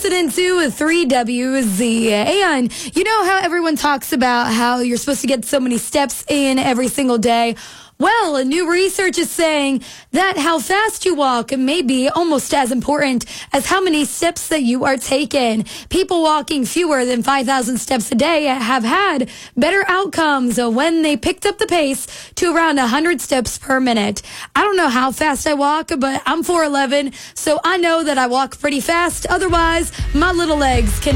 listening to 3WZ. And you know how everyone talks about how you're supposed to get so many steps in every single day? Well, a new research is saying that how fast you walk may be almost as important as how many steps that you are taking. People walking fewer than 5,000 steps a day have had better outcomes when they picked up the pace to around 100 steps per minute. I don't know how fast I walk, but I'm 4'11", so I know that I walk pretty fast. Otherwise, my little legs can